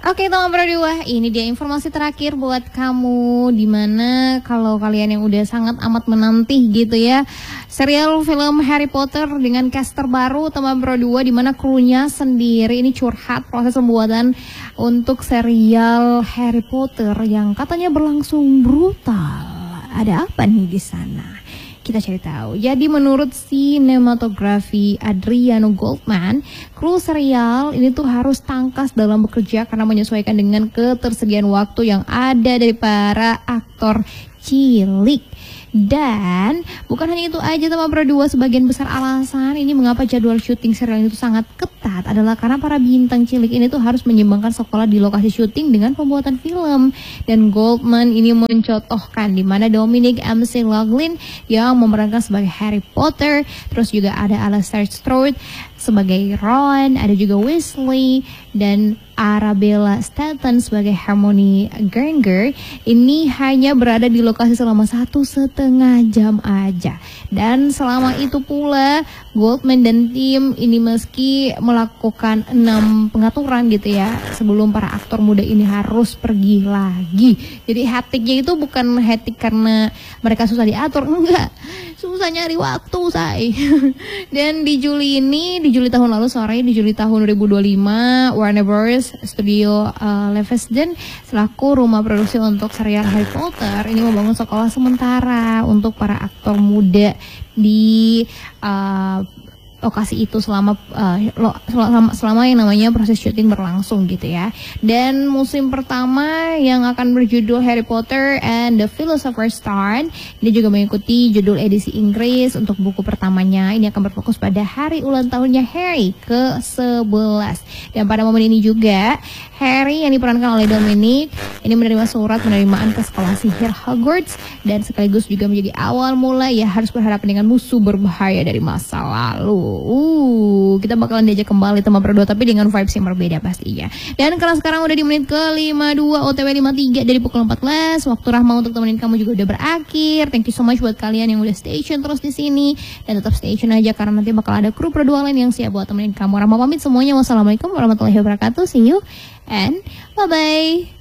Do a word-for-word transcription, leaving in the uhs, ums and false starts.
Oke teman berdua, ini dia informasi terakhir buat kamu. Dimana kalau kalian yang udah sangat amat menanti gitu ya serial film Harry Potter dengan cast terbaru teman berdua, dimana krunya sendiri ini curhat proses pembuatan untuk serial Harry Potter yang katanya berlangsung brutal. Ada apa nih di sana? Kita cari tahu. Jadi menurut sinematografi Adriano Goldman, kru serial ini tuh harus tangkas dalam bekerja karena menyesuaikan dengan ketersediaan waktu yang ada dari para aktor cilik. Dan bukan hanya itu aja teman berdua, sebagian besar alasan ini mengapa jadwal syuting serial itu sangat ketat adalah karena para bintang cilik ini tuh harus menyumbangkan sekolah di lokasi syuting dengan pembuatan film. Dan Goldman ini mencontohkan di mana Dominic M C Loughlin yang memerankan sebagai Harry Potter, terus juga ada Alastair Stroud sebagai Ron, ada juga Weasley dan Arabella Stanton sebagai Hermione Granger. Ini hanya berada di lokasi selama satu setengah jam aja. Dan selama itu pula Goldman dan tim ini meski melakukan enam pengaturan gitu ya sebelum para aktor muda ini harus pergi lagi. Jadi hektiknya itu bukan hektik karena mereka susah diatur, enggak, susah nyari waktu say. Dan di Juli ini, di Juli tahun lalu, sorry, di Juli tahun dua ribu dua puluh lima, Warner Bros. Studio uh, Leavesden selaku rumah produksi untuk serial Harry Potter ini membangun sekolah sementara untuk para aktor muda di uh, lokasi itu selama, uh, lo, selama selama yang namanya proses syuting berlangsung gitu ya. Dan musim pertama yang akan berjudul Harry Potter and the Philosopher's Stone ini juga mengikuti judul edisi Inggris untuk buku pertamanya. Ini akan berfokus pada hari ulang tahunnya Harry ke sebelas. Dan pada momen ini juga Harry yang diperankan oleh Dominic ini menerima surat penerimaan ke sekolah sihir Hogwarts dan sekaligus juga menjadi awal mulai ya harus berhadapan dengan musuh berbahaya dari masa lalu. Uh, kita bakalan diajak kembali teman berdua tapi dengan vibes yang berbeda pastinya. Dan karena sekarang udah di menit ke lima puluh dua O T W lima puluh tiga dari pukul empat belas, waktu Rahma untuk temenin kamu juga udah berakhir. Thank you so much buat kalian yang udah stay tune terus di sini dan tetap stay tune aja karena nanti bakal ada kru berdua lain yang siap buat temenin kamu. Rahma pamit semuanya. Wassalamualaikum warahmatullahi wabarakatuh. See you and bye bye.